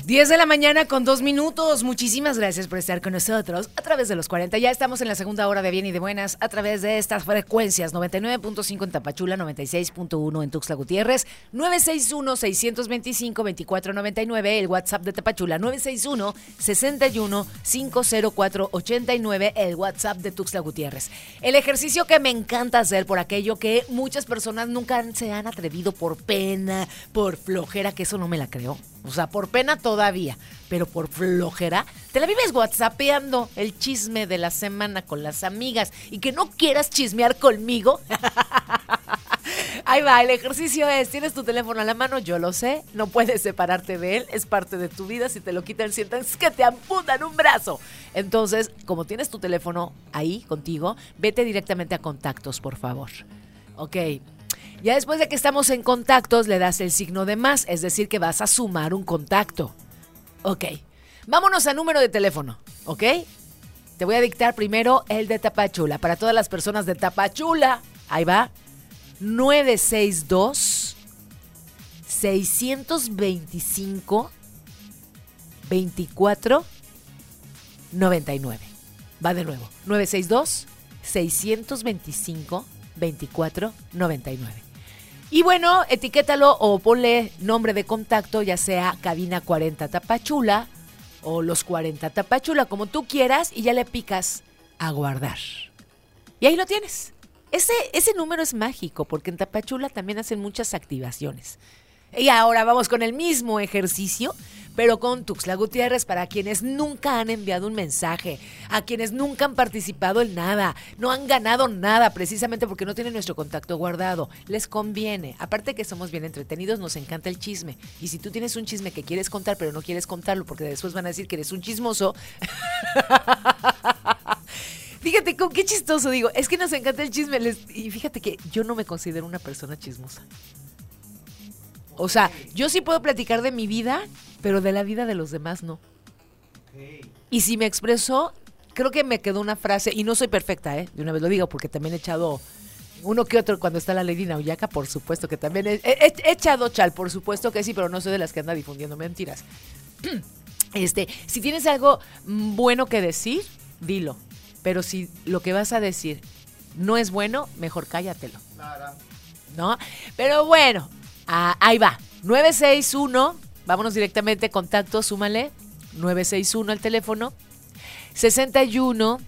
10 de la mañana con 2 minutos. Muchísimas gracias por estar con nosotros a través de los 40. Ya estamos en la segunda hora de Bien y de Buenas a través de estas frecuencias. 99.5 en Tapachula, 96.1 en Tuxtla Gutiérrez, 961-625-2499, el WhatsApp de Tapachula, 961-61-50489, el WhatsApp de Tuxtla Gutiérrez. El ejercicio que me encanta hacer por aquello que muchas personas nunca se han atrevido por pena, por flojera, que eso no me la creo. O sea, por pena todavía, pero por flojera, te la vives whatsappeando el chisme de la semana con las amigas y que no quieras chismear conmigo. Ahí va, el ejercicio es, tienes tu teléfono a la mano, yo lo sé, no puedes separarte de él, es parte de tu vida, si te lo quitan sientas que te amputan un brazo. Entonces, como tienes tu teléfono ahí contigo, vete directamente a contactos, por favor. Ok. Ya después de que estamos en contactos, le das el signo de más, es decir, que vas a sumar un contacto. Ok, vámonos a número de teléfono, ¿ok? Te voy a dictar primero el de Tapachula. Para todas las personas de Tapachula, ahí va, 962-625-2499. Va de nuevo, 962-625-2499. Y bueno, etiquétalo o ponle nombre de contacto, ya sea Cabina 40 Tapachula o Los 40 Tapachula, como tú quieras, y ya le picas a guardar. Y ahí lo tienes. Ese número es mágico porque en Tapachula también hacen muchas activaciones. Y ahora vamos con el mismo ejercicio, pero con Tuxtla Gutiérrez, para quienes nunca han enviado un mensaje, a quienes nunca han participado en nada, no han ganado nada, precisamente porque no tienen nuestro contacto guardado. Les conviene. Aparte que somos bien entretenidos, nos encanta el chisme. Y si tú tienes un chisme que quieres contar, pero no quieres contarlo porque después van a decir que eres un chismoso... Fíjate, con qué chistoso digo, es que nos encanta el chisme. Y fíjate que yo no me considero una persona chismosa. O sea, yo sí puedo platicar de mi vida, pero de la vida de los demás no. Y si me expreso, creo que me quedó una frase, y no soy perfecta, de una vez lo digo, porque también he echado uno que otro cuando está la Lady Nauyaca, por supuesto que también he echado chal, por supuesto que sí, pero no soy de las que anda difundiendo mentiras. Si tienes algo bueno que decir, dilo. Pero si lo que vas a decir no es bueno, mejor cállatelo. Claro. ¿No? Pero bueno, ahí va. 961, vámonos directamente, contacto, súmale. 961 el teléfono. 61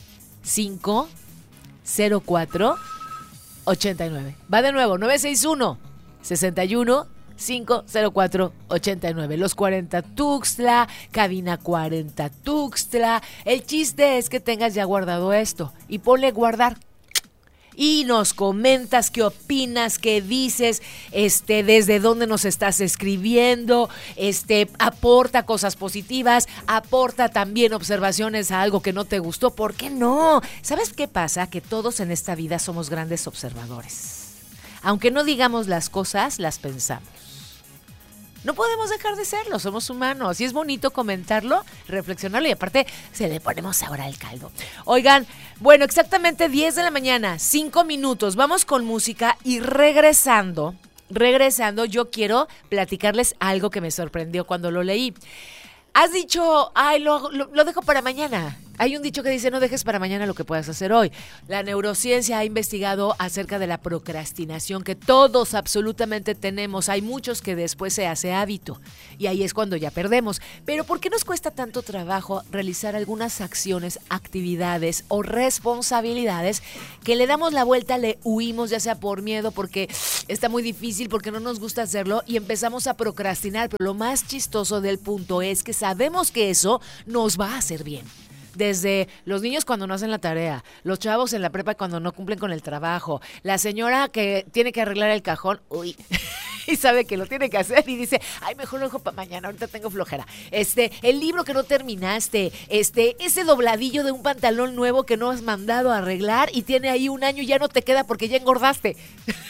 504 89. Va de nuevo, 961 61 504-89. Los 40 Tuxtla, Cabina 40 Tuxtla. El chiste es que tengas ya guardado esto y ponle guardar. Y nos comentas qué opinas, qué dices, desde dónde nos estás escribiendo, aporta cosas positivas, aporta también observaciones a algo que no te gustó. ¿Por qué no? ¿Sabes qué pasa? Que todos en esta vida somos grandes observadores. Aunque no digamos las cosas, las pensamos. No podemos dejar de serlo, somos humanos y es bonito comentarlo, reflexionarlo y aparte se le ponemos ahora al caldo. Oigan, bueno, exactamente 10 de la mañana, 5 minutos, vamos con música y regresando, yo quiero platicarles algo que me sorprendió cuando lo leí. Has dicho, ay, lo dejo para mañana. Hay un dicho que dice, no dejes para mañana lo que puedas hacer hoy. La neurociencia ha investigado acerca de la procrastinación que todos absolutamente tenemos. Hay muchos que después se hace hábito y ahí es cuando ya perdemos. Pero ¿por qué nos cuesta tanto trabajo realizar algunas acciones, actividades o responsabilidades que le damos la vuelta, le huimos, ya sea por miedo, porque está muy difícil, porque no nos gusta hacerlo y empezamos a procrastinar? Pero lo más chistoso del punto es que sabemos que eso nos va a hacer bien. Desde los niños cuando no hacen la tarea, los chavos en la prepa cuando no cumplen con el trabajo, la señora que tiene que arreglar el cajón, y sabe que lo tiene que hacer y dice, ay, mejor lo dejo para mañana, ahorita tengo flojera. El libro que no terminaste, ese dobladillo de un pantalón nuevo que no has mandado a arreglar y tiene ahí un año y ya no te queda porque ya engordaste.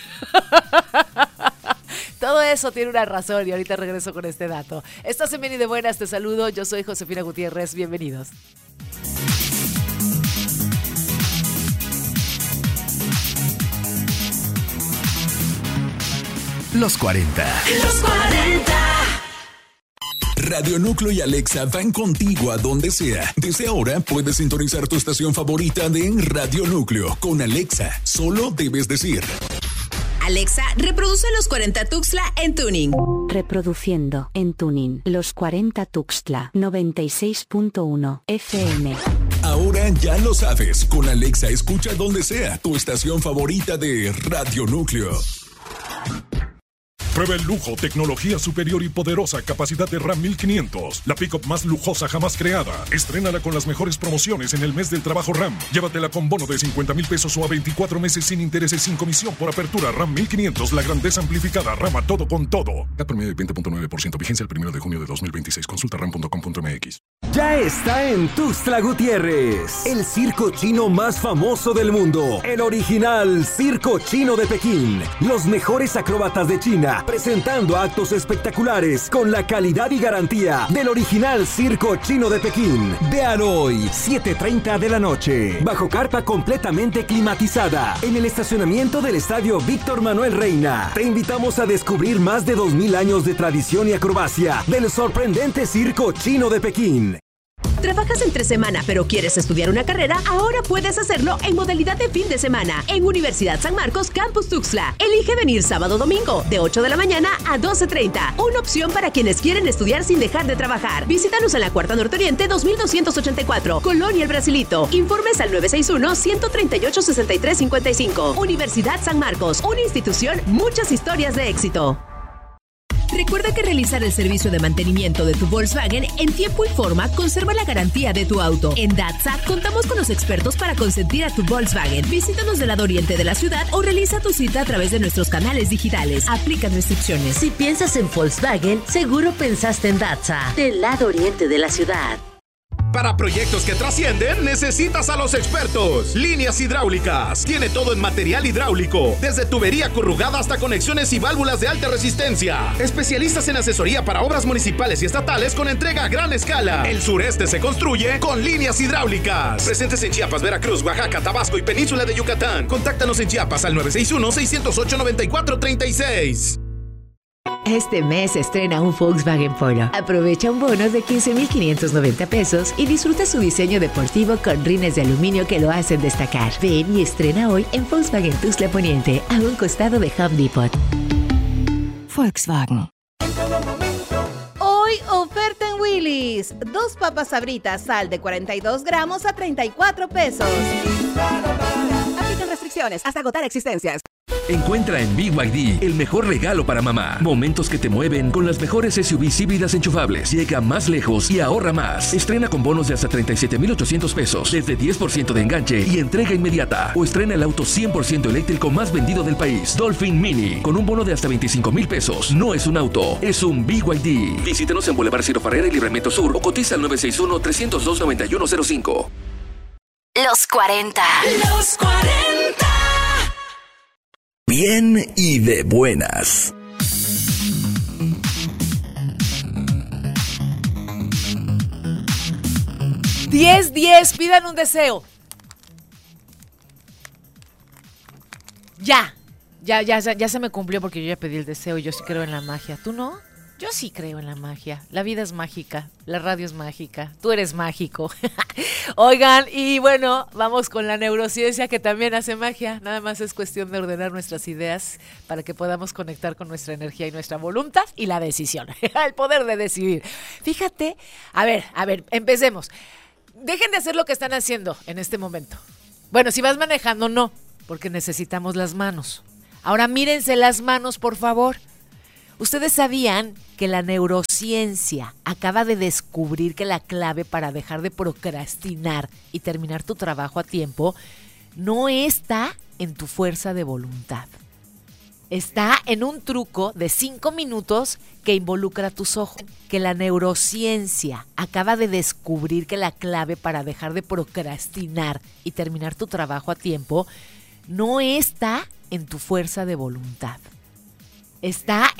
Todo eso tiene una razón y ahorita regreso con este dato. Estás en Bien y de Buenas, te saludo, yo soy Josefina Gutiérrez, bienvenidos. Los 40. Los 40. Radio Núcleo y Alexa van contigo a donde sea. Desde ahora puedes sintonizar tu estación favorita de Radio Núcleo. Con Alexa, solo debes decir: Alexa, reproduce Los 40 Tuxtla en tuning. Reproduciendo en tuning Los 40 Tuxtla 96.1 FM. Ahora ya lo sabes. Con Alexa escucha donde sea tu estación favorita de Radio Núcleo. Prueba el lujo, tecnología superior y poderosa capacidad de Ram 1500. La pick-up más lujosa jamás creada. Estrénala con las mejores promociones en el mes del trabajo Ram. Llévatela con bono de 50,000 pesos o a 24 meses sin intereses, sin comisión por apertura. Ram 1500, la grandeza amplificada. Rama todo con todo. CAT promedio de 20.9%. Vigencia el 1 de junio de 2026. Consulta ram.com.mx. Ya está en Tuxtla Gutiérrez, el circo chino más famoso del mundo. El original Circo Chino de Pekín. Los mejores acróbatas de China, presentando actos espectaculares con la calidad y garantía del original Circo Chino de Pekín. Vean hoy, 7:30 de la noche, bajo carpa completamente climatizada, en el estacionamiento del Estadio Víctor Manuel Reina. Te invitamos a descubrir más de 2000 años de tradición y acrobacia del sorprendente Circo Chino de Pekín. ¿Trabajas entre semana pero quieres estudiar una carrera? Ahora puedes hacerlo en modalidad de fin de semana en Universidad San Marcos Campus Tuxtla. Elige venir sábado o domingo de 8 de la mañana a 12:30. Una opción para quienes quieren estudiar sin dejar de trabajar. Visítanos en la Cuarta Norte Oriente 2284, Colonia El Brasilito. Informes al 961-138-6355. Universidad San Marcos, una institución, muchas historias de éxito. Recuerda que realizar el servicio de mantenimiento de tu Volkswagen en tiempo y forma conserva la garantía de tu auto. En DATSA contamos con los expertos para consentir a tu Volkswagen. Visítanos del lado oriente de la ciudad o realiza tu cita a través de nuestros canales digitales. Aplican restricciones. Si piensas en Volkswagen, seguro pensaste en DATSA, del lado oriente de la ciudad. Para proyectos que trascienden, necesitas a los expertos. Líneas Hidráulicas. Tiene todo en material hidráulico, desde tubería corrugada hasta conexiones y válvulas de alta resistencia. Especialistas en asesoría para obras municipales y estatales con entrega a gran escala. El sureste se construye con Líneas Hidráulicas. Presentes en Chiapas, Veracruz, Oaxaca, Tabasco y Península de Yucatán. Contáctanos en Chiapas al 961-608-9436. Este mes se estrena un Volkswagen Polo. Aprovecha un bono de 15,590 pesos y disfruta su diseño deportivo con rines de aluminio que lo hacen destacar. Ven y estrena hoy en Volkswagen Tuxtla Poniente, a un costado de Home Depot. Volkswagen. Hoy oferta en Willy's. 2 papas Sabritas sal de 42 gramos a 34 pesos. Aplican restricciones hasta agotar existencias. Encuentra en BYD el mejor regalo para mamá. Momentos que te mueven con las mejores SUVs híbridas enchufables. Llega más lejos y ahorra más. Estrena con bonos de hasta 37,800 pesos, desde 10% de enganche y entrega inmediata. O estrena el auto 100% eléctrico más vendido del país, Dolphin Mini, con un bono de hasta 25,000 pesos. No es un auto, es un BYD. Visítanos en Boulevard Ciro Farrera y Libramiento Sur o cotiza al 961-302-9105. Los 40. Los 40. Bien y de buenas. ¡10-10! Pidan un deseo. Ya se me cumplió porque yo ya pedí el deseo y yo sí creo en la magia. ¿Tú no? Yo sí creo en la magia. La vida es mágica, la radio es mágica, tú eres mágico. Oigan, y bueno, vamos con la neurociencia que también hace magia. Nada más es cuestión de ordenar nuestras ideas para que podamos conectar con nuestra energía y nuestra voluntad y la decisión, el poder de decidir. Fíjate, a ver, empecemos. Dejen de hacer lo que están haciendo en este momento. Bueno, si vas manejando, no, porque necesitamos las manos. Ahora mírense las manos, por favor. ¿Ustedes sabían que la neurociencia acaba de descubrir que la clave para dejar de procrastinar y terminar tu trabajo a tiempo no está en tu fuerza de voluntad? Está en un truco de 5 minutos que involucra tus ojos. Que la neurociencia acaba de descubrir que la clave para dejar de procrastinar y terminar tu trabajo a tiempo no está en tu fuerza de voluntad. Está